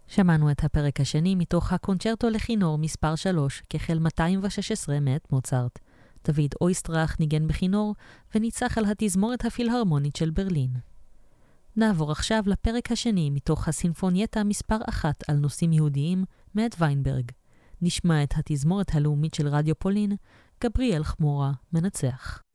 שמענו את הפרק השני מתוך הקונצ'רטו לכינור מספר 3, כחל 216 מאת מוצרט. דוד אויסטראך ניגן בכינור וניצח על התזמורת הפילהרמונית של ברלין. נעבור עכשיו לפרק השני מתוך הסינפונייטה מספר 1 על נושאים יהודיים מאת ויינברג. נשמע את התזמורת הלאומית של רדיו פולין, גבריאל חמורה מנצח.